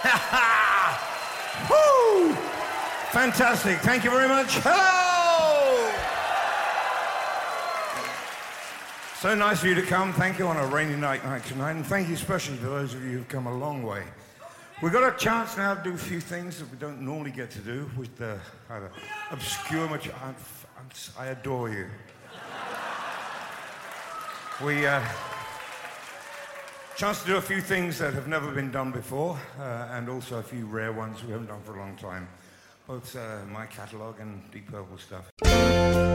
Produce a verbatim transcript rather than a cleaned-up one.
Woo! Fantastic. Thank you very much. Hello! So nice of you to come. Thank you on a rainy night like tonight. And thank you especially to those of you who've come a long way. We've got a chance now to do a few things that we don't normally get to do with the uh, obscure material. I'm, I'm, I adore you. We uh, chance to do a few things that have never been done before, uh, and also a few rare ones we haven't done for a long time. Both uh, my catalogue and Deep Purple stuff.